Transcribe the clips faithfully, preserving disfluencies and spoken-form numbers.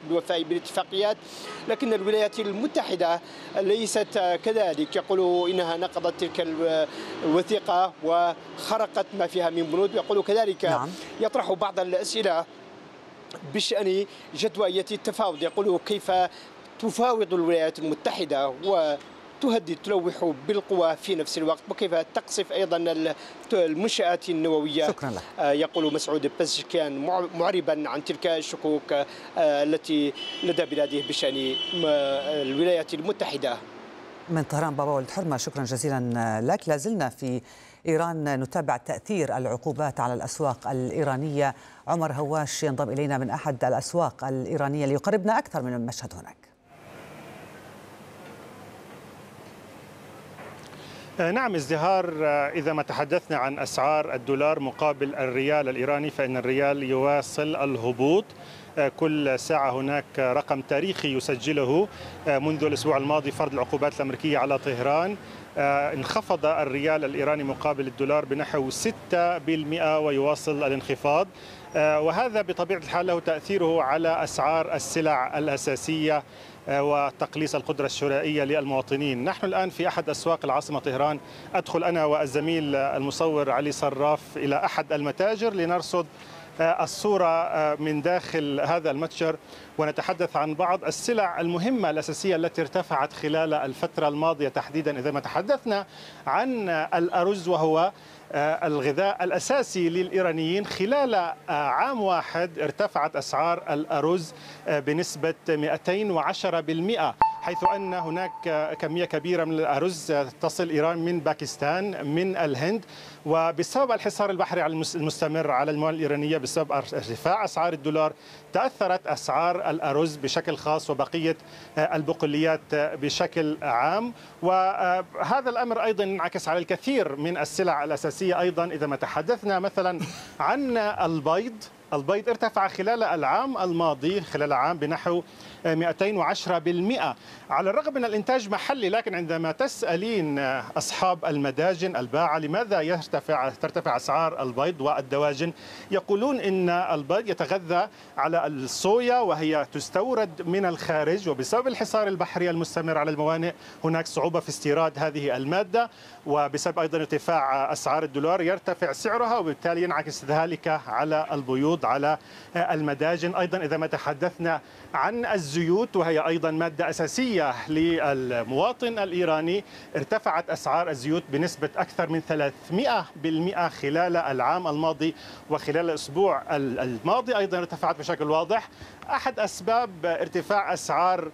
بالوفاء بالاتفاقيات، لكن الولايات المتحدة ليست كذلك. يقولوا إنها نقضت تلك الوثيقة وخرقت ما فيها من بنود. يقولوا كذلك نعم. يطرح بعض الأسئلة بشأن جدوى التفاوض. يقولوا كيف تفاوض الولايات المتحدة وتهدد تلوح بالقوى في نفس الوقت، وكيف تقصف أيضا المنشآت النووية. شكرا لك. يقول مسعود بزشكيان معربا عن تلك الشكوك التي لدى بلاده بشأن الولايات المتحدة. من طهران بابا ولد حرمة، شكرا جزيلا لك. لازلنا في إيران نتابع تأثير العقوبات على الأسواق الإيرانية. عمر هواش ينضم إلينا من أحد الأسواق الإيرانية ليقربنا أكثر من المشهد هناك. نعم ازدهار. إذا ما تحدثنا عن أسعار الدولار مقابل الريال الإيراني فإن الريال يواصل الهبوط. كل ساعة هناك رقم تاريخي يسجله. منذ الأسبوع الماضي فرض العقوبات الأمريكية على طهران انخفض الريال الإيراني مقابل الدولار بنحو ستة بالمئة ويواصل الانخفاض، وهذا بطبيعة الحال له تأثيره على أسعار السلع الأساسية وتقليص القدرة الشرائية للمواطنين. نحن الآن في أحد أسواق العاصمة طهران. أدخل أنا والزميل المصور علي صراف إلى أحد المتاجر لنرصد الصورة من داخل هذا المتجر ونتحدث عن بعض السلع المهمة الأساسية التي ارتفعت خلال الفترة الماضية تحديدا. إذا ما تحدثنا عن الأرز وهو الغذاء الأساسي للإيرانيين، خلال عام واحد ارتفعت أسعار الأرز بنسبة مئتين وعشرة بالمئة، حيث أن هناك كمية كبيرة من الأرز تصل إيران من باكستان من الهند، وبسبب الحصار البحري المستمر على الموانئ الإيرانية بسبب ارتفاع أسعار الدولار تأثرت أسعار الأرز بشكل خاص وبقية البقوليات بشكل عام. وهذا الأمر أيضا ينعكس على الكثير من السلع الأساسية. أيضا إذا ما تحدثنا مثلا عن البيض، البيض ارتفع خلال العام الماضي خلال عام بنحو مئتين وعشرة بالمئة على الرغم من الإنتاج محلي. لكن عندما تسألين أصحاب المداجن الباعة لماذا يرتفع ترتفع أسعار البيض والدواجن، يقولون إن البيض يتغذى على الصويا وهي تستورد من الخارج، وبسبب الحصار البحري المستمر على الموانئ هناك صعوبة في استيراد هذه المادة، وبسبب أيضا ارتفاع أسعار الدولار يرتفع سعرها، وبالتالي ينعكس ذلك على البيوض على المداجن. أيضا إذا ما تحدثنا عن الزيوت وهي أيضا مادة أساسية للمواطن الإيراني، ارتفعت أسعار الزيوت بنسبة أكثر من ثلاثمئة بالمئة خلال العام الماضي، وخلال الأسبوع الماضي أيضا ارتفعت بشكل واضح. أحد أسباب ارتفاع أسعار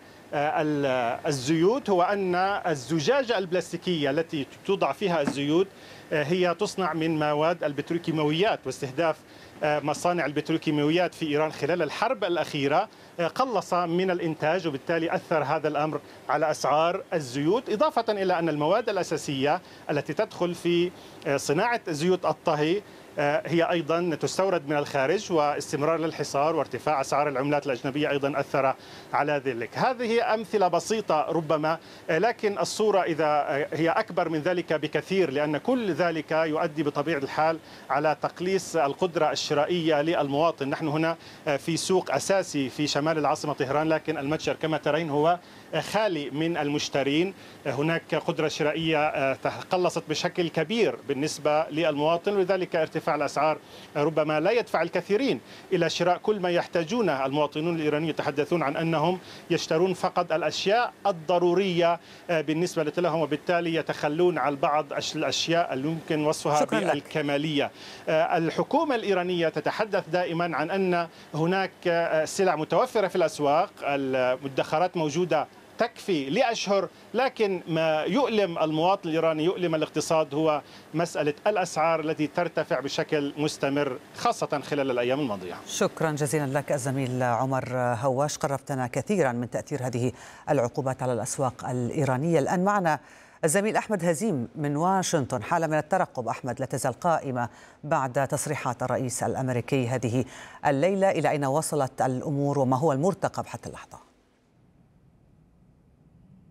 الزيوت هو أن الزجاجة البلاستيكية التي توضع فيها الزيوت هي تصنع من مواد البتروكيماويات، واستهداف مصانع البتروكيماويات في إيران خلال الحرب الأخيرة قلص من الإنتاج، وبالتالي أثر هذا الأمر على أسعار الزيوت، إضافة إلى أن المواد الأساسية التي تدخل في صناعة زيوت الطهي هي أيضا تستورد من الخارج، واستمرار للحصار وارتفاع أسعار العملات الأجنبية أيضا أثر على ذلك. هذه أمثلة بسيطة ربما، لكن الصورة إذا هي أكبر من ذلك بكثير، لأن كل ذلك يؤدي بطبيعة الحال على تقليص القدرة الشرائية للمواطن. نحن هنا في سوق أساسي في شمال العاصمة طهران، لكن المتجر كما ترين هو خالي من المشترين. هناك قدرة شرائية تقلصت بشكل كبير بالنسبة للمواطن، ولذلك ارتفاع الأسعار ربما لا يدفع الكثيرين إلى شراء كل ما يحتاجونه. المواطنون الإيرانيين يتحدثون عن أنهم يشترون فقط الأشياء الضرورية بالنسبة لهم، وبالتالي يتخلون عن بعض الأشياء اللي يمكن وصفها بالكمالية. الحكومة الإيرانية تتحدث دائما عن أن هناك سلع متوفرة في الأسواق، المدخرات موجودة تكفي لأشهر، لكن ما يؤلم المواطن الإيراني يؤلم الاقتصاد هو مسألة الأسعار التي ترتفع بشكل مستمر خاصة خلال الأيام الماضية. شكرا جزيلا لك الزميل عمر هواش، قربتنا كثيرا من تأثير هذه العقوبات على الأسواق الإيرانية. الآن معنا الزميل أحمد هزيم من واشنطن. حالة من الترقب أحمد لا تزال قائمة بعد تصريحات الرئيس الأمريكي هذه الليلة. إلى أين وصلت الأمور وما هو المرتقب حتى اللحظة؟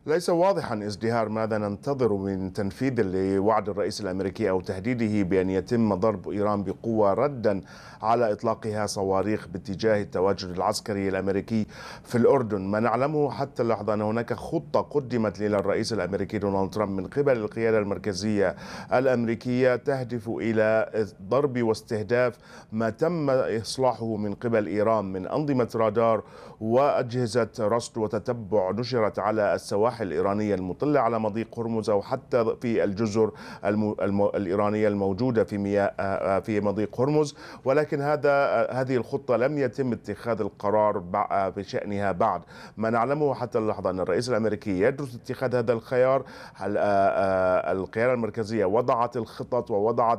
ليس واضحا ازدهار ماذا ننتظر من تنفيذ لوعد الرئيس الأمريكي أو تهديده بأن يتم ضرب إيران بقوة ردا على إطلاقها صواريخ باتجاه التواجد العسكري الأمريكي في الأردن. ما نعلمه حتى اللحظة أن هناك خطة قدمت إلى الرئيس الأمريكي دونالد ترامب من قبل القيادة المركزية الأمريكية تهدف إلى ضرب واستهداف ما تم إصلاحه من قبل إيران من أنظمة رادار وأجهزة رصد وتتبع نشرت على السواحل الإيرانية المطلة على مضيق هرمز أو حتى في الجزر الم... الم... الإيرانية الموجودة في مياه في مضيق هرمز، ولكن هذا هذه الخطة لم يتم اتخاذ القرار بشأنها بعد. ما نعلمه حتى اللحظة أن الرئيس الأمريكي يدرس اتخاذ هذا الخيار. القيادة المركزية وضعت الخطط ووضعت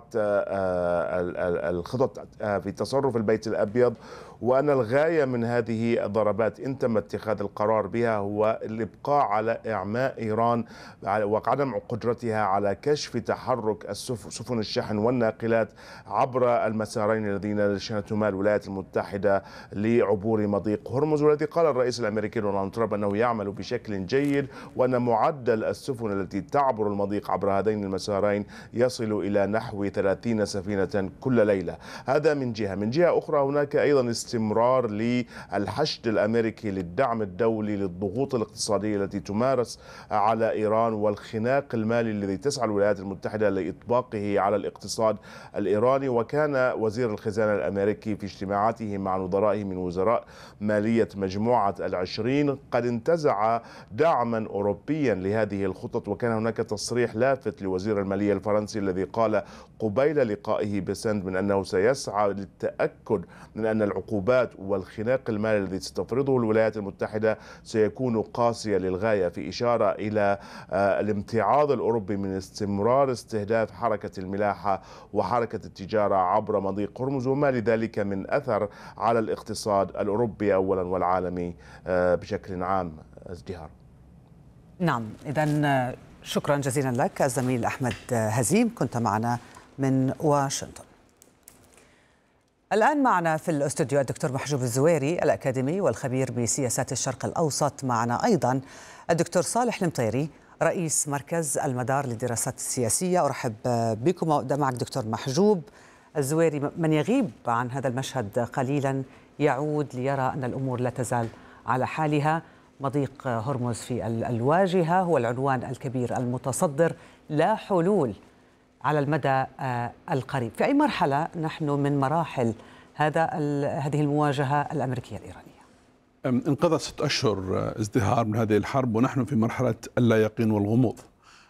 الخطط في تصرف البيت الأبيض، وأن الغاية من هذه الضربات إن تم اتخاذ القرار بها هو الإبقاء على إعماء إيران وعدم قدرتها على كشف تحرك سفن الشحن والناقلات عبر المسارين الذين نشأتهما الولايات المتحدة لعبور مضيق هرمز، والذي قال الرئيس الأمريكي دونالد ترامب أنه يعمل بشكل جيد وأن معدل السفن التي تعبر المضيق عبر هذين المسارين يصل إلى نحو ثلاثين سفينة كل ليلة. هذا من جهة. من جهة أخرى هناك أيضا استمرار للحشد الأمريكي للدعم الدولي للضغوط الاقتصادية التي تمارس على إيران والخناق المالي الذي تسعى الولايات المتحدة لإطباقه على الاقتصاد الإيراني. وكان وزير الخزانة الأمريكي في اجتماعاته مع نظرائه من وزراء مالية مجموعة العشرين قد انتزع دعما أوروبيا لهذه الخطط، وكان هناك تصريح لافت لوزير المالية الفرنسي الذي قال قبيل لقائه بسند من أنه سيسعى للتأكد من أن العقوبات والخناق المالي الذي ستفرضه الولايات المتحدة سيكون قاسيا للغاية، في إشارة إلى الامتعاض الأوروبي من استمرار استهداف حركة الملاحة وحركة التجارة عبر مضيق هرمز، وما لذلك من أثر على الاقتصاد الأوروبي أولا والعالمي بشكل عام. ازدهار. نعم، إذن شكرا جزيلا لك الزميل أحمد هزيم، كنت معنا من واشنطن. الآن معنا في الاستوديو الدكتور محجوب الزويري الأكاديمي والخبير بسياسات الشرق الأوسط. معنا أيضا الدكتور صالح المطيري رئيس مركز المدار للدراسات السياسية. أرحب بكم وأبدأ معك دكتور محجوب الزويري. من يغيب عن هذا المشهد قليلا يعود ليرى أن الأمور لا تزال على حالها. مضيق هرمز في الواجهة هو العنوان الكبير المتصدر، لا حلول على المدى القريب. في أي مرحلة نحن من مراحل هذا هذه المواجهة الأمريكية الإيرانية؟ انقضى ست أشهر ازدهار من هذه الحرب ونحن في مرحلة اللا يقين والغموض.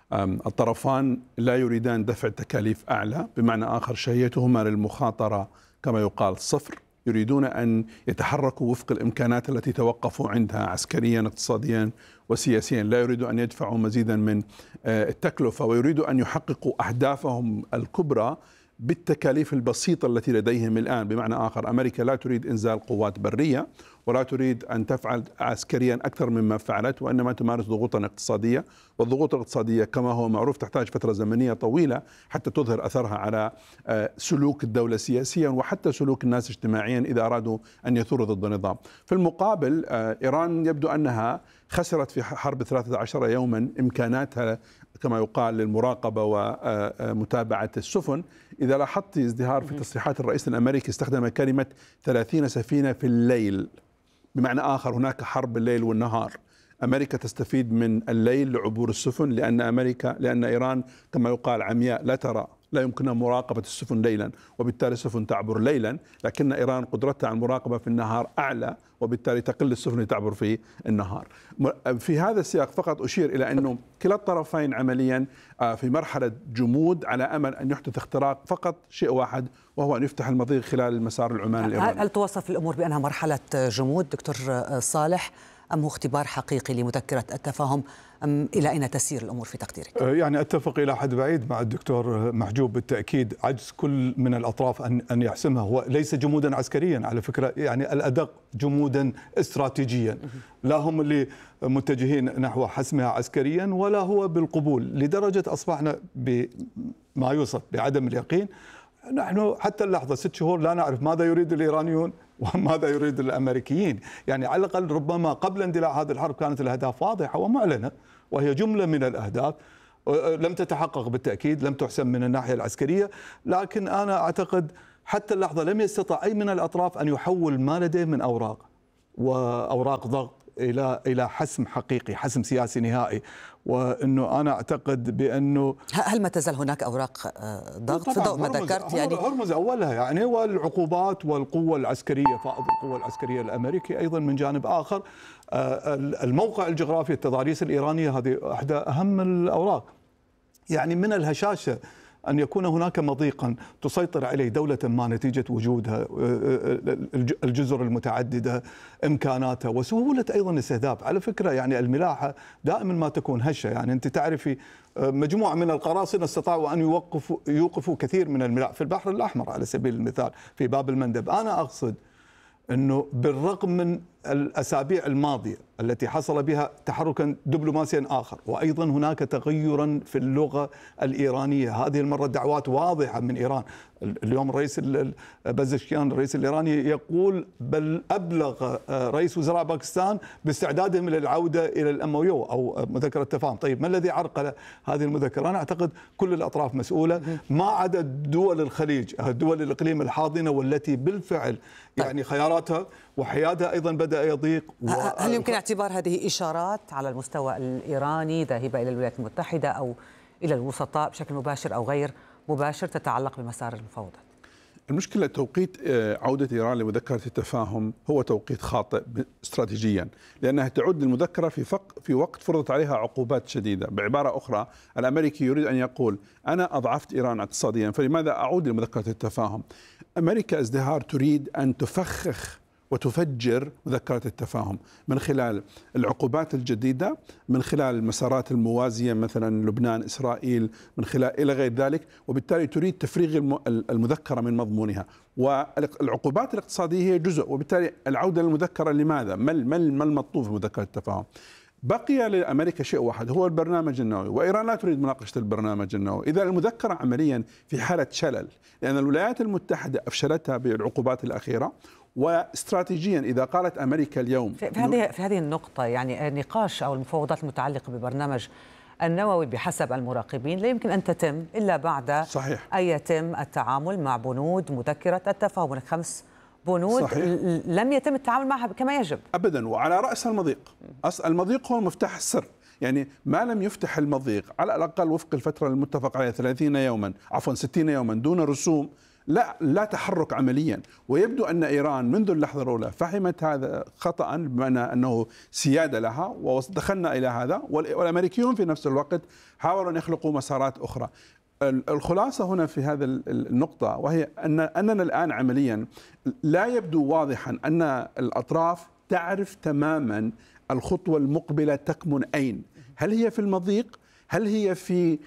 الطرفان لا يريدان دفع تكاليف أعلى، بمعنى آخر شهيتهما للمخاطرة كما يقال صفر. يريدون أن يتحركوا وفق الإمكانات التي توقفوا عندها عسكريا اقتصاديا وسياسيا، لا يريدوا أن يدفعوا مزيدا من التكلفة، ويريدوا أن يحققوا أهدافهم الكبرى بالتكاليف البسيطة التي لديهم الآن. بمعنى آخر أمريكا لا تريد إنزال قوات برية ولا تريد أن تفعل عسكريا أكثر مما فعلت، وإنما تمارس ضغوطا اقتصادية، والضغوط الاقتصادية كما هو معروف تحتاج فترة زمنية طويلة حتى تظهر أثرها على سلوك الدولة سياسيا وحتى سلوك الناس اجتماعيا إذا أرادوا أن يثوروا ضد النظام. في المقابل إيران يبدو أنها خسرت في حرب ثلاثة عشر يوما إمكاناتها كما يقال للمراقبة ومتابعة السفن. إذا لاحظت ازدهار في تصريحات الرئيس الأمريكي استخدم كلمة ثلاثين سفينة في الليل، بمعنى آخر هناك حرب الليل والنهار. أمريكا تستفيد من الليل لعبور السفن لأن أمريكا لأن إيران كما يقال عمياء لا ترى، لا يمكنها مراقبة السفن ليلا، وبالتالي السفن تعبر ليلا، لكن إيران قدرتها على المراقبة في النهار أعلى، وبالتالي تقل السفن تعبر في النهار. في هذا السياق فقط أشير إلى أنه كلا الطرفين عمليا في مرحلة جمود على أمل أن يحدث اختراق، فقط شيء واحد وهو أن يفتح المضيق خلال المسار العماني الإيراني. هل توصف الأمور بأنها مرحلة جمود دكتور صالح أم هو اختبار حقيقي لمذكرة التفاهم؟ أم إلى أين تسير الأمور في تقديرك؟ يعني أتفق إلى حد بعيد مع الدكتور محجوب. بالتأكيد عجز كل من الأطراف أن أن يحسمها. هو ليس جمودا عسكريا على فكرة، يعني الأدق جمودا استراتيجيا. لا هم اللي متجهين نحو حسمها عسكريا ولا هو بالقبول، لدرجة أصبحنا بما يوصف بعدم اليقين. نحن حتى اللحظة ست شهور لا نعرف ماذا يريد الإيرانيون وماذا يريد الأمريكيين. يعني على الأقل ربما قبل اندلاع هذه الحرب كانت الأهداف واضحة ومعلنة، وهي جملة من الأهداف لم تتحقق بالتأكيد، لم تحسم من الناحية العسكرية، لكن أنا أعتقد حتى اللحظة لم يستطع أي من الأطراف أن يحول ما لديه من أوراق وأوراق ضغط إلى إلى حسم حقيقي، حسم سياسي نهائي. وأنه أنا أعتقد بأنه هل ما تزال هناك أوراق ضغط في ضوء ما ذكرت؟ يعني هرمز أولها يعني، والعقوبات والقوة العسكرية، فائض القوة العسكرية الأمريكي أيضا من جانب آخر. الموقع الجغرافي، التضاريس الإيرانية، هذه أحدى أهم الأوراق. يعني من الهشاشة أن يكون هناك مضيقا تسيطر عليه دولة ما نتيجة وجودها، الجزر المتعددة، إمكاناتها، وسهولة أيضا استهداف. على فكرة يعني الملاحة دائما ما تكون هشة. يعني أنت تعرفي مجموعة من القراصنة استطاعوا أن يوقفوا يوقفوا كثير من الملاحة في البحر الأحمر على سبيل المثال، في باب المندب. أنا أقصد أنه بالرغم من الأسابيع الماضية التي حصل بها تحركا دبلوماسيا آخر، وأيضا هناك تغيرا في اللغة الإيرانية، هذه المرة دعوات واضحة من إيران. اليوم الرئيس بازشكيان الرئيس الإيراني يقول بل أبلغ رئيس وزراء باكستان باستعدادهم للعودة إلى الام او يو أو مذكرة تفاهم. طيب ما الذي عرقل هذه المذكرة؟ أنا أعتقد كل الأطراف مسؤولة ما عدا دول الخليج، دول الإقليم الحاضنة، والتي بالفعل يعني خياراتها وحيادها أيضا بدأ يضيق. هل يمكن اعتبار هذه إشارات على المستوى الإيراني ذاهبة إلى الولايات المتحدة أو إلى الوسطاء بشكل مباشر أو غير مباشر تتعلق بمسار المفاوضات؟ المشكلة توقيت عودة إيران لمذكرة التفاهم هو توقيت خاطئ استراتيجيا، لأنها تعود للمذكرة في فق في وقت فرضت عليها عقوبات شديدة. بعبارة أخرى، الأمريكي يريد أن يقول أنا أضعفت إيران اقتصاديا، فلماذا أعود لمذكرة التفاهم؟ أمريكا ازدهار تريد أن تفخخ وتفجر مذكرة التفاهم من خلال العقوبات الجديدة، من خلال المسارات الموازية مثلا لبنان، إسرائيل، من خلال إلى غير ذلك، وبالتالي تريد تفريغ المذكرة من مضمونها. والعقوبات الاقتصادية هي جزء، وبالتالي العودة للمذكرة لماذا؟ ما ما المطلوب في مذكرة التفاهم؟ بقي لأمريكا شيء واحد هو البرنامج النووي، وإيران لا تريد مناقشة البرنامج النووي. إذا المذكرة عمليا في حالة شلل، لأن الولايات المتحدة أفشلتها بالعقوبات الأخيرة. واستراتيجيا إذا قالت أمريكا اليوم في هذه في هذه النقطة، يعني النقاش أو المفاوضات المتعلقة ببرنامج النووي بحسب المراقبين لا يمكن أن تتم إلا بعد صحيح. أن يتم التعامل مع بنود مذكرة التفاهم. هناك خمس بنود صحيح. لم يتم التعامل معها كما يجب أبدا، وعلى رأس المضيق. المضيق هو مفتاح السر. يعني ما لم يفتح المضيق على الأقل وفق الفترة المتفق عليها ثلاثين يوما عفوا ستين يوما دون رسوم، لا لا تحرك عمليا. ويبدو أن إيران منذ اللحظة الأولى فهمت هذا خطأ، بمعنى أنه سيادة لها، ودخلنا إلى هذا. والأمريكيون في نفس الوقت حاولوا أن يخلقوا مسارات أخرى. الخلاصة هنا في هذا النقطة وهي أن أننا الآن عمليا لا يبدو واضحا أن الأطراف تعرف تماما الخطوة المقبلة تكمن أين. هل هي في المضيق؟ هل هي في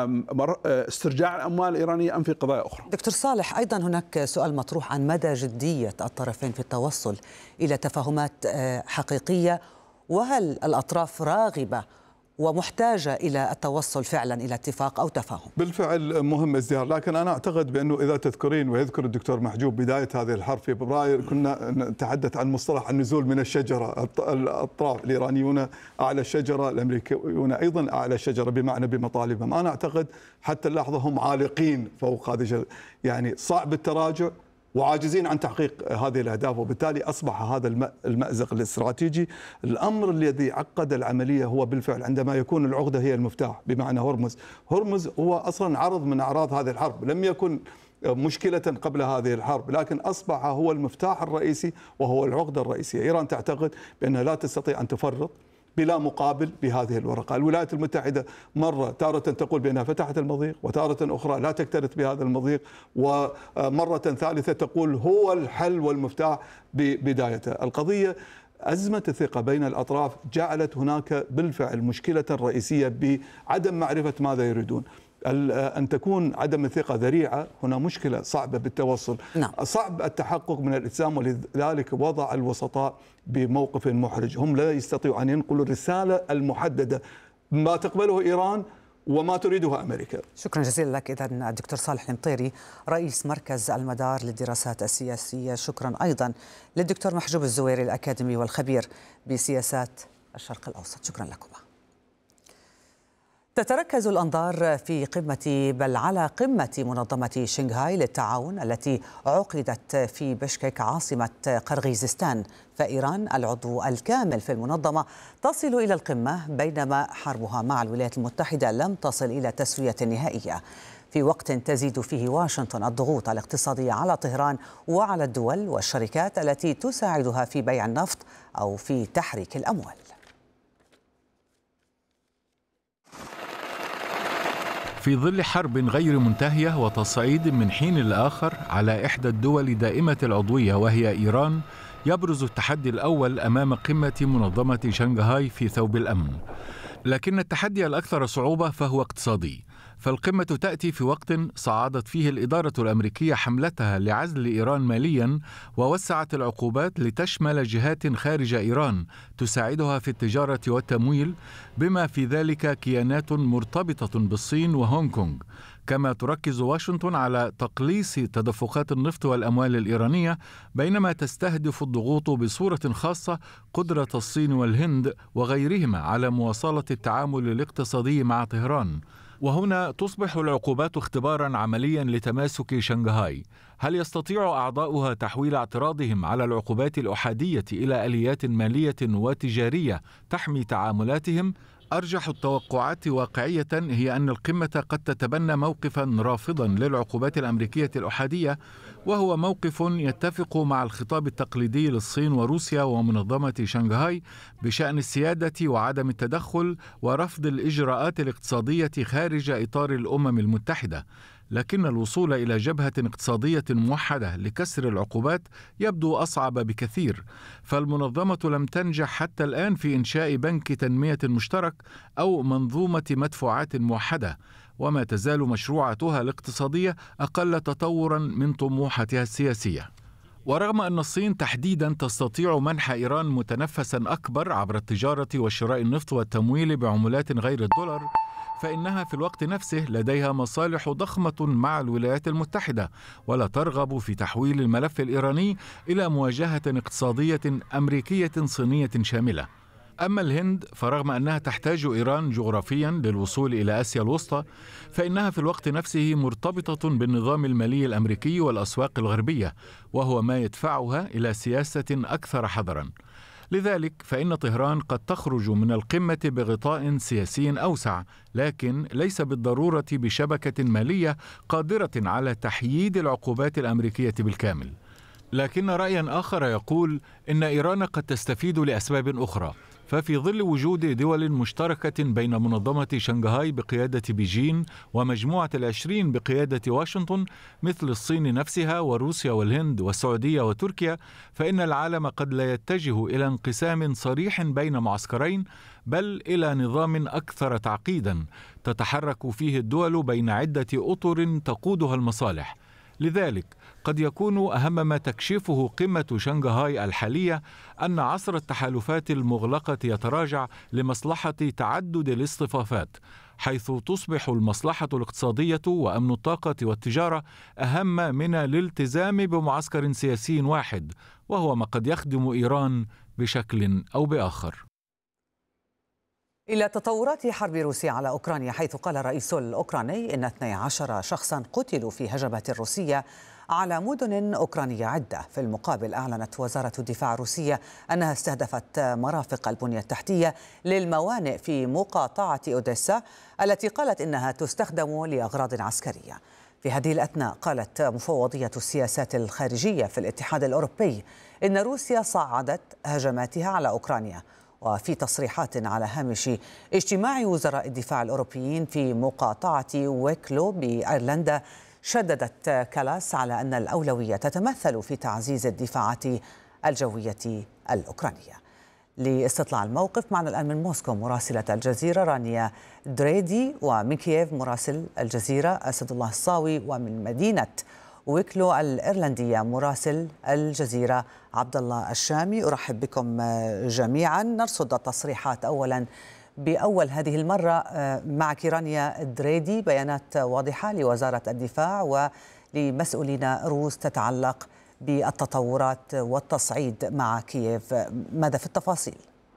استرجاع الأموال الإيرانية أم في قضايا أخرى؟ دكتور صالح، أيضا هناك سؤال مطروح عن مدى جدية الطرفين في التوصل إلى تفاهمات حقيقية، وهل الأطراف راغبة ومحتاجة إلى التوصل فعلا إلى اتفاق أو تفاهم؟ بالفعل مهم ازدهار، لكن أنا أعتقد بأنه إذا تذكرين ويذكر الدكتور محجوب بداية هذه الحرب في فبراير كنا نتحدث عن مصطلح النزول من الشجرة. الأطراف الإيرانيون أعلى الشجرة، الأمريكيون أيضا أعلى الشجرة بمعنى بمطالبهم. أنا أعتقد حتى اللحظة هم عالقين فوق هذه الشجرة، يعني صعب التراجع وعاجزين عن تحقيق هذه الأهداف، وبالتالي أصبح هذا المأزق الاستراتيجي. الأمر الذي عقد العملية هو بالفعل عندما يكون العقدة هي المفتاح، بمعنى هرمز. هرمز هو أصلا عرض من أعراض هذه الحرب، لم يكن مشكلة قبل هذه الحرب، لكن أصبح هو المفتاح الرئيسي وهو العقدة الرئيسية. إيران تعتقد بأنها لا تستطيع أن تفرط بلا مقابل بهذه الورقة. الولايات المتحدة مرة تارة تقول بأنها فتحت المضيق، وتارة أخرى لا تكترث بهذا المضيق، ومرة ثالثة تقول هو الحل والمفتاح ببدايته. القضية أزمة الثقة بين الأطراف جعلت هناك بالفعل مشكلة رئيسية بعدم معرفة ماذا يريدون. أن تكون عدم الثقة ذريعة، هنا مشكلة صعبة بالتوصل. نعم. صعب التحقق من الإلزام، ولذلك وضع الوسطاء بموقف محرج. هم لا يستطيعوا أن ينقلوا الرسالة المحددة ما تقبله إيران وما تريده أمريكا. شكرا جزيلا لك إذن الدكتور صالح المطيري رئيس مركز المدار للدراسات السياسية. شكرا أيضا للدكتور محجوب الزويري الأكاديمي والخبير بسياسات الشرق الأوسط. شكرا لكما. تتركز الأنظار في قمة بل على قمة منظمة شنغهاي للتعاون التي عقدت في بشكك عاصمة قرغيزستان، فإيران العضو الكامل في المنظمة تصل إلى القمة بينما حربها مع الولايات المتحدة لم تصل إلى تسوية نهائية، في وقت تزيد فيه واشنطن الضغوط الاقتصادية على طهران وعلى الدول والشركات التي تساعدها في بيع النفط أو في تحريك الأموال. في ظل حرب غير منتهية وتصعيد من حين لآخر على إحدى الدول دائمة العضوية وهي إيران، يبرز التحدي الأول أمام قمة منظمة شنغهاي في ثوب الأمن. لكن التحدي الأكثر صعوبة فهو اقتصادي، فالقمة تأتي في وقت صعدت فيه الإدارة الأمريكية حملتها لعزل إيران مالياً ووسعت العقوبات لتشمل جهات خارج إيران تساعدها في التجارة والتمويل، بما في ذلك كيانات مرتبطة بالصين وهونغ كونغ. كما تركز واشنطن على تقليص تدفقات النفط والأموال الإيرانية، بينما تستهدف الضغوط بصورة خاصة قدرة الصين والهند وغيرهما على مواصلة التعامل الاقتصادي مع طهران. وهنا تصبح العقوبات اختبارا عمليا لتماسك شنغهاي. هل يستطيع أعضاؤها تحويل اعتراضهم على العقوبات الأحادية إلى آليات مالية وتجارية تحمي تعاملاتهم؟ أرجح التوقعات واقعية هي أن القمة قد تتبنى موقفا رافضا للعقوبات الأمريكية الأحادية، وهو موقف يتفق مع الخطاب التقليدي للصين وروسيا ومنظمة شنغهاي بشأن السيادة وعدم التدخل ورفض الإجراءات الاقتصادية خارج إطار الأمم المتحدة. لكن الوصول إلى جبهة اقتصادية موحدة لكسر العقوبات يبدو أصعب بكثير، فالمنظمة لم تنجح حتى الآن في إنشاء بنك تنمية مشترك أو منظومة مدفوعات موحدة، وما تزال مشروعاتها الاقتصادية أقل تطورا من طموحاتها السياسية. ورغم أن الصين تحديدا تستطيع منح إيران متنفسا أكبر عبر التجارة وشراء النفط والتمويل بعملات غير الدولار، فإنها في الوقت نفسه لديها مصالح ضخمة مع الولايات المتحدة، ولا ترغب في تحويل الملف الإيراني إلى مواجهة اقتصادية أمريكية صينية شاملة. أما الهند فرغم أنها تحتاج إيران جغرافيا للوصول إلى آسيا الوسطى، فإنها في الوقت نفسه مرتبطة بالنظام المالي الأمريكي والأسواق الغربية، وهو ما يدفعها إلى سياسة أكثر حذرا. لذلك فإن طهران قد تخرج من القمة بغطاء سياسي أوسع، لكن ليس بالضرورة بشبكة مالية قادرة على تحييد العقوبات الأمريكية بالكامل. لكن رأيا آخر يقول إن إيران قد تستفيد لأسباب أخرى، ففي ظل وجود دول مشتركة بين منظمة شنغهاي بقيادة بيجين ومجموعة العشرين بقيادة واشنطن مثل الصين نفسها وروسيا والهند والسعودية وتركيا، فإن العالم قد لا يتجه إلى انقسام صريح بين معسكرين، بل إلى نظام أكثر تعقيدا تتحرك فيه الدول بين عدة أطر تقودها المصالح. لذلك قد يكون أهم ما تكشفه قمة شنغهاي الحالية أن عصر التحالفات المغلقة يتراجع لمصلحة تعدد الاصطفافات، حيث تصبح المصلحة الاقتصادية وأمن الطاقة والتجارة أهم من الالتزام بمعسكر سياسي واحد، وهو ما قد يخدم إيران بشكل أو بآخر. إلى تطورات حرب روسيا على أوكرانيا، حيث قال الرئيس الأوكراني إن اثني عشر شخصا قتلوا في هجمات روسية على مدن أوكرانية عدة. في المقابل أعلنت وزارة الدفاع الروسية أنها استهدفت مرافق البنية التحتية للموانئ في مقاطعة أوديسا التي قالت إنها تستخدم لأغراض عسكرية. في هذه الأثناء قالت مفوضية السياسات الخارجية في الاتحاد الأوروبي إن روسيا صعدت هجماتها على أوكرانيا. وفي تصريحات على هامش اجتماع وزراء الدفاع الأوروبيين في مقاطعة ويكلو بأيرلندا، شددت كالاس على أن الأولوية تتمثل في تعزيز الدفاعات الجوية الأوكرانية. لاستطلاع الموقف معنا الآن من موسكو مراسلة الجزيرة رانيا دريدي، ومن كييف مراسل الجزيرة أسد الله الصاوي، ومن مدينة ويكلو الإيرلندية مراسل الجزيرة عبد الله الشامي. أرحب بكم جميعا. نرصد التصريحات أولا بأول هذه المرة. معك رانيا دريدي، بيانات واضحة لوزارة الدفاع ولمسؤولين روس تتعلق بالتطورات والتصعيد مع كييف، ماذا في التفاصيل؟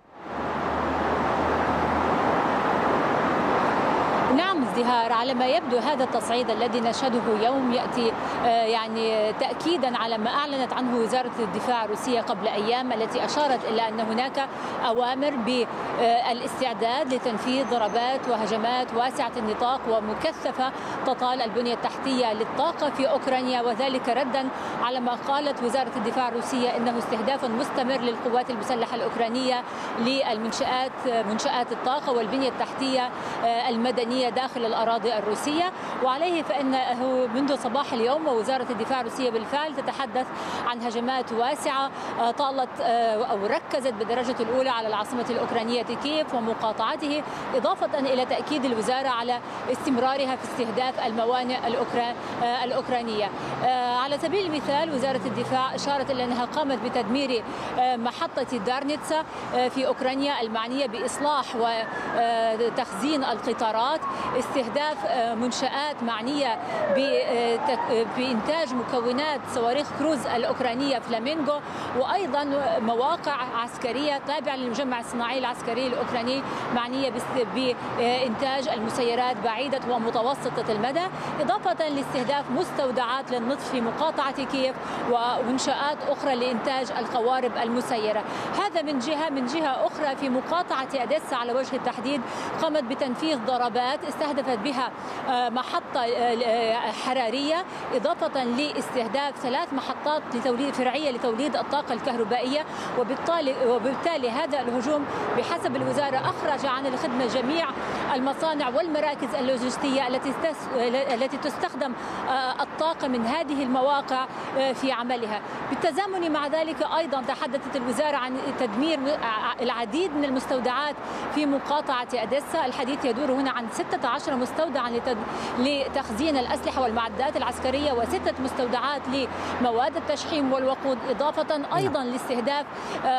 نعم ازدهار، على ما يبدو هذا التصعيد الذي نشهده يوم يأتي يعني تأكيدا على ما أعلنت عنه وزارة الدفاع الروسية قبل أيام، التي أشارت إلى أن هناك أوامر بالاستعداد لتنفيذ ضربات وهجمات واسعة النطاق ومكثفة تطال البنية التحتية للطاقة في أوكرانيا، وذلك ردا على ما قالت وزارة الدفاع الروسية إنه استهداف مستمر للقوات المسلحة الأوكرانية للمنشآت منشآت الطاقة والبنية التحتية المدنية داخل الأراضي الروسية. وعليه فإنه منذ صباح اليوم ووزارة الدفاع الروسية بالفعل تتحدث عن هجمات واسعة طالت أو ركزت بالدرجة الأولى على العاصمة الأوكرانية كييف ومقاطعته، إضافة إلى تأكيد الوزارة على استمرارها في استهداف الموانئ الأوكرانية. على سبيل المثال وزارة الدفاع أشارت إلى أنها قامت بتدمير محطة دارنيتسا في أوكرانيا المعنية بإصلاح وتخزين القطارات، استهداف منشآت معنية بإنتاج مكونات صواريخ كروز الأوكرانية فلامينغو، وأيضا مواقع عسكرية تابعة للمجمع الصناعي العسكري الأوكراني معنية بإنتاج المسيرات بعيدة ومتوسطة المدى، إضافة لاستهداف مستودعات للنفط في مقاطعة كييف ومنشآت أخرى لإنتاج القوارب المسيرة. هذا من جهة. من جهة أخرى في مقاطعة أديسا على وجه التحديد قامت بتنفيذ ضربات استهدفت بها محطة حرارية، إضافة لاستهداف ثلاث محطات لتوليد فرعية لتوليد الطاقة الكهربائية، وبالتالي وبالتالي هذا الهجوم بحسب الوزارة أخرج عن الخدمة جميع المصانع والمراكز اللوجستية التي التي تستخدم الطاقة من هذه المواقع في عملها. بالتزامن مع ذلك أيضا تحدثت الوزارة عن تدمير العديد من المستودعات في مقاطعة أديسا. الحديث يدور هنا عن ستة عشر مستودعا لتخزين الأسلحة والمعدات العسكرية وستة مستودعات لمواد التشحيم والوقود، إضافة أيضا لاستهداف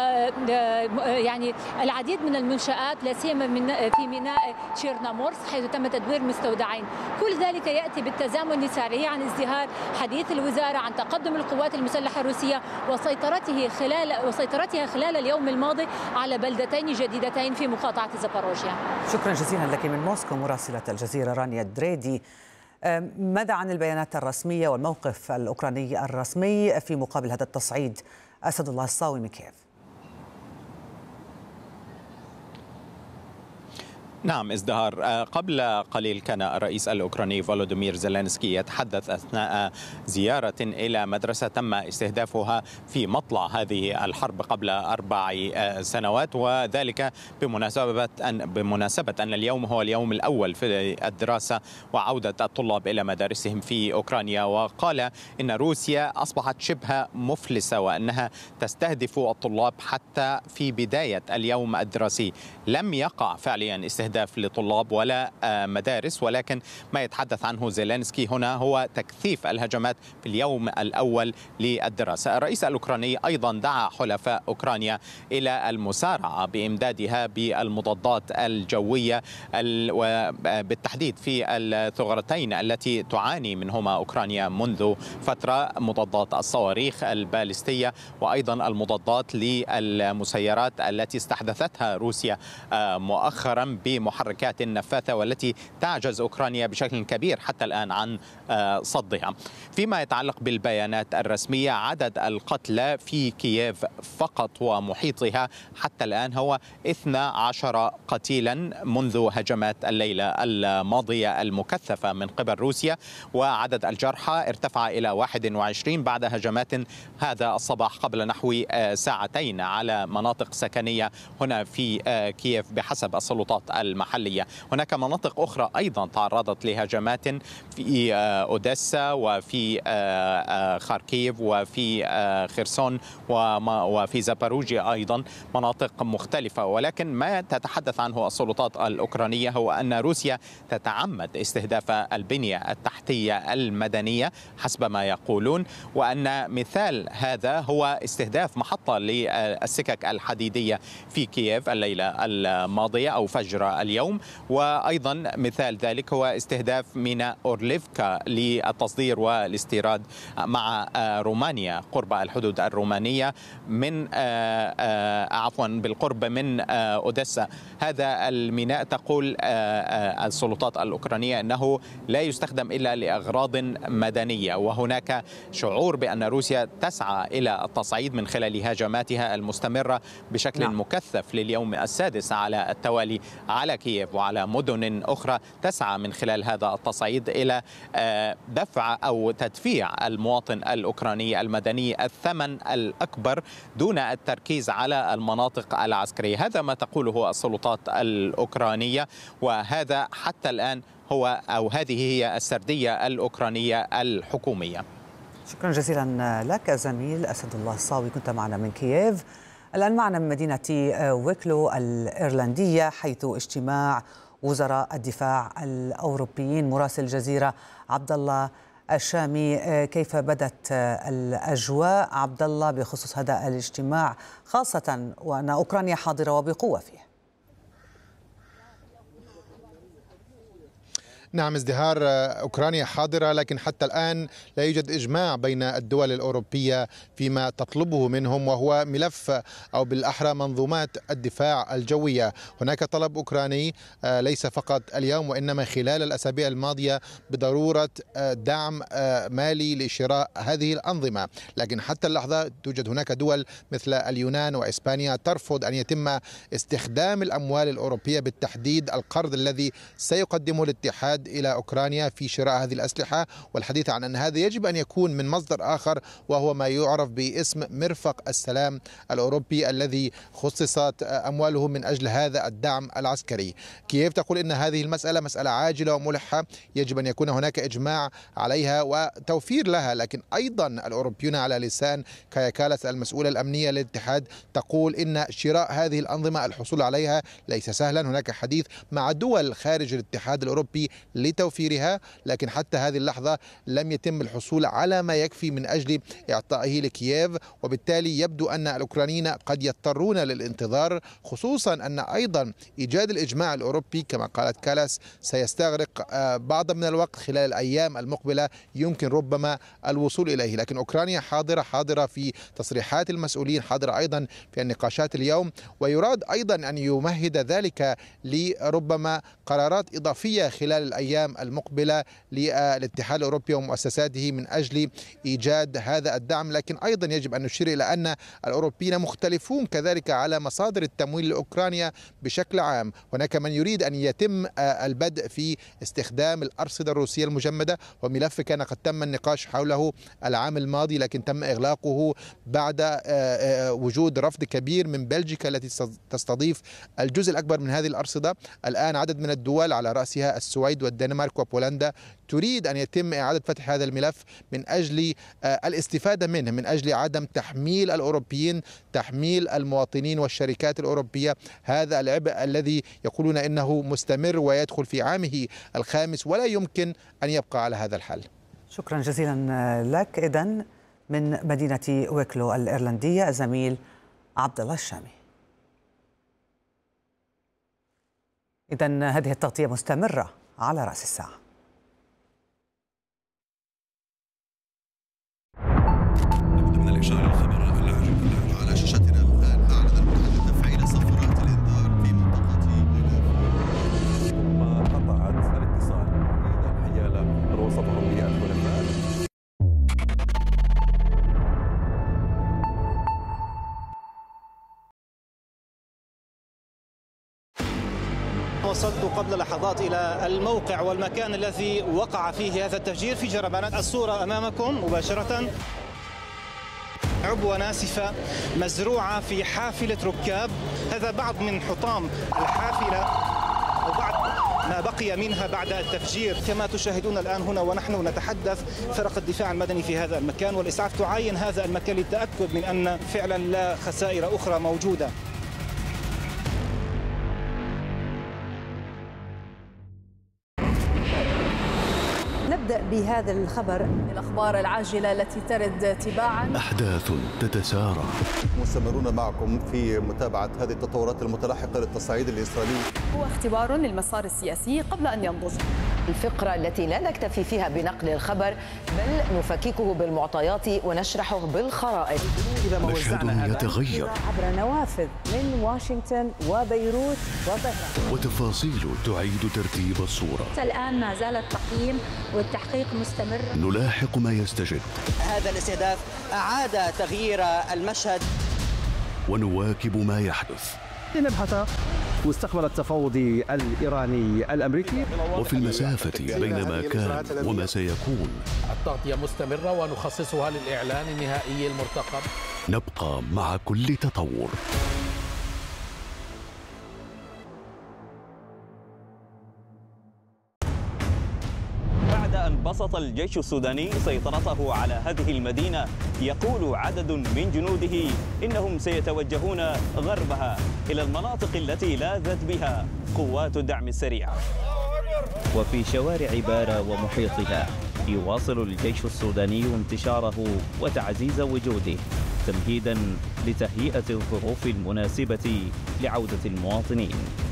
يعني العديد من المنشآت لا سيما في ميناء تشيرنامورسك حيث تم تدمير مستودعين. كل ذلك يأتي بالتزامن سريعا ازدهار حديث الوزارة عن تقدم القوات المسلحة الروسية وسيطرته خلال وسيطرتها خلال اليوم الماضي على بلدتين جديدتين في مقاطعة زاباروجيا. شكرا جزيلا لك من موسكو مراسلة الجزيرة رانيا دريدي. ماذا عن البيانات الرسمية والموقف الأوكراني الرسمي في مقابل هذا التصعيد؟ أسد الله الصاوي من كييف. نعم ازدهار، قبل قليل كان الرئيس الأوكراني فولوديمير زيلينسكي يتحدث أثناء زيارة إلى مدرسة تم استهدافها في مطلع هذه الحرب قبل أربع سنوات، وذلك بمناسبة أن بمناسبة أن اليوم هو اليوم الأول في الدراسة وعودة الطلاب إلى مدارسهم في أوكرانيا. وقال إن روسيا أصبحت شبه مفلسة وأنها تستهدف الطلاب حتى في بداية اليوم الدراسي. لم يقع فعليا استهداف لطلاب ولا مدارس، ولكن ما يتحدث عنه زيلينسكي هنا هو تكثيف الهجمات في اليوم الأول للدراسة. الرئيس الأوكراني أيضا دعا حلفاء أوكرانيا إلى المسارعة بإمدادها بالمضادات الجوية وبالتحديد في الثغرتين التي تعاني منهما أوكرانيا منذ فترة، مضادات الصواريخ البالستية وأيضا المضادات للمسيرات التي استحدثتها روسيا مؤخرا بمحركات نفاثة والتي تعجز أوكرانيا بشكل كبير حتى الآن عن صدها. فيما يتعلق بالبيانات الرسمية، عدد القتلى في كييف فقط ومحيطها حتى الآن هو اثنا عشر قتيلا منذ هجمات الليلة الماضية المكثفة من قبل روسيا، وعدد الجرحى ارتفع إلى واحد وعشرين بعد هجمات هذا الصباح قبل نحو ساعتين على مناطق سكنية هنا في كييف بحسب السلطات المحلية. هناك مناطق أخرى أيضا تعرضت لهجمات في أوديسا وفي خاركيف وفي خرسون وفي زاباروجيا أيضا، مناطق مختلفة. ولكن ما تتحدث عنه السلطات الأوكرانية هو أن روسيا تتعمد استهداف البنية التحتية المدنية حسب ما يقولون، وأن مثال هذا هو استهداف محطة للسكك الحديدية في كييف الليلة الماضية أو فجر اليوم. وأيضا مثال ذلك هو استهداف ميناء أورليفكا للتصدير والاستيراد مع رومانيا قرب الحدود الرومانية من عفوا بالقرب من أوديسا. هذا الميناء تقول السلطات الأوكرانية أنه لا يستخدم إلا لأغراض مدنية، وهناك شعور بأن روسيا تسعى إلى التصعيد من خلال هجماتها المستمرة بشكل نعم. مكثف لليوم السادس على التوالي على كييف وعلى مدن أخرى، تسعى من خلال هذا التصعيد إلى دفع أو تدفيع المواطن الأوكراني المدني الثمن الأكبر دون التركيز على المناطق العسكرية. هذا ما تقوله السلطات الأوكرانية، وهذا حتى الآن هو أو هذه هي السردية الأوكرانية الحكومية. شكرا جزيلا لك زميل أسد الله الصاوي، كنت معنا من كييف. الآن معنا من مدينة ويكلو الإيرلندية حيث اجتماع وزراء الدفاع الأوروبيين. مراسل الجزيرة عبد الله الشامي، كيف بدت الأجواء عبد الله بخصوص هذا الاجتماع، خاصة وأن أوكرانيا حاضرة وبقوة فيه؟ نعم، ازدهار أوكرانيا حاضرة، لكن حتى الآن لا يوجد إجماع بين الدول الأوروبية فيما تطلبه منهم، وهو ملف أو بالأحرى منظومات الدفاع الجوية. هناك طلب أوكراني ليس فقط اليوم وإنما خلال الأسابيع الماضية بضرورة دعم مالي لشراء هذه الأنظمة، لكن حتى اللحظة توجد هناك دول مثل اليونان وإسبانيا ترفض أن يتم استخدام الأموال الأوروبية، بالتحديد القرض الذي سيقدمه الاتحاد إلى أوكرانيا في شراء هذه الأسلحة، والحديث عن أن هذا يجب أن يكون من مصدر آخر وهو ما يعرف باسم مرفق السلام الأوروبي الذي خصصت أمواله من أجل هذا الدعم العسكري. كييف تقول إن هذه المسألة مسألة عاجلة وملحة، يجب أن يكون هناك إجماع عليها وتوفير لها، لكن أيضا الأوروبيون على لسان كايا كالاس المسؤولة الأمنية للاتحاد تقول إن شراء هذه الأنظمة الحصول عليها ليس سهلا. هناك حديث مع دول خارج الاتحاد الأوروبي لتوفيرها، لكن حتى هذه اللحظة لم يتم الحصول على ما يكفي من أجل إعطائه لكييف، وبالتالي يبدو أن الأوكرانيين قد يضطرون للانتظار، خصوصا أن أيضا إيجاد الإجماع الأوروبي كما قالت كالاس سيستغرق بعض من الوقت. خلال الأيام المقبلة يمكن ربما الوصول إليه، لكن أوكرانيا حاضرة حاضرة في تصريحات المسؤولين، حاضرة أيضا في النقاشات اليوم، ويراد أيضا أن يمهد ذلك لربما قرارات إضافية خلال الأيام المقبلة للاتحاد الأوروبي ومؤسساته من أجل إيجاد هذا الدعم. لكن أيضا يجب أن نشير إلى أن الأوروبيين مختلفون كذلك على مصادر التمويل لأوكرانيا بشكل عام. هناك من يريد أن يتم البدء في استخدام الأرصدة الروسية المجمدة، وملف كان قد تم النقاش حوله العام الماضي لكن تم إغلاقه بعد وجود رفض كبير من بلجيكا التي تستضيف الجزء الأكبر من هذه الأرصدة. الآن عدد من الدول على رأسها السويد والدنمارك وبولندا تريد أن يتم إعادة فتح هذا الملف من أجل الاستفادة منه، من أجل عدم تحميل الأوروبيين تحميل المواطنين والشركات الأوروبية هذا العبء الذي يقولون إنه مستمر ويدخل في عامه الخامس ولا يمكن أن يبقى على هذا الحال. شكرا جزيلا لك. إذن من مدينة ويكلو الإيرلندية زميل عبد الله الشامي. إذن هذه التغطية مستمرة على رأس الساعة. نبدأ من الإشارة الخبر على شاشتنا الآن. أعلن المتحدث تفعيل صفارات الإنذار في منطقة ثم قطعت الاتصال تحديدا حيال الوسطهم بالحلفاء. وصلت قبل لحظات إلى الموقع والمكان الذي وقع فيه هذا التفجير في جربانات. الصورة أمامكم مباشرة عبوة ناسفة مزروعة في حافلة ركاب. هذا بعض من حطام الحافلة ما بقي منها بعد التفجير. كما تشاهدون الآن هنا ونحن نتحدث، فرق الدفاع المدني في هذا المكان والإسعاف تعاين هذا المكان للتأكد من أن فعلا لا خسائر أخرى موجودة. نبدأ بهذا الخبر من الأخبار العاجلة التي ترد تباعا. أحداث تتسارع. مستمرون معكم في متابعة هذه التطورات المتلاحقة للتصعيد الإسرائيلي. هو اختبار للمسار السياسي قبل أن ينضج. الفقرة التي لا نكتفي فيها بنقل الخبر بل نفككه بالمعطيات ونشرحه بالخرائط. مشهد يتغير عبر نوافذ من واشنطن وبيروت وطهران، وتفاصيل تعيد ترتيب الصورة. الآن ما زال التقييم والتحقيق مستمر. نلاحق ما يستجد. هذا الاستهداف أعاد تغيير المشهد ونواكب ما يحدث. لنبحث مستقبل التفاوض الإيراني الأمريكي. وفي المسافة بين ما كان وما سيكون التغطية مستمرة ونخصصها للإعلان النهائي المرتقب. نبقى مع كل تطور. بعد أن بسط الجيش السوداني سيطرته على هذه المدينة، يقول عدد من جنوده إنهم سيتوجهون غربها إلى المناطق التي لاذت بها قوات الدعم السريع. وفي شوارع بارا ومحيطها يواصل الجيش السوداني انتشاره وتعزيز وجوده تمهيدا لتهيئة الظروف المناسبة لعودة المواطنين.